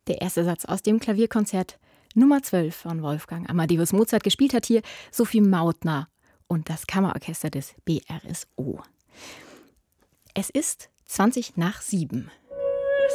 Der erste Satz aus dem Klavierkonzert Nummer 12 von Wolfgang Amadeus Mozart. Gespielt hat hier Sophie Mautner und das Kammerorchester des BRSO. Es ist 7:20.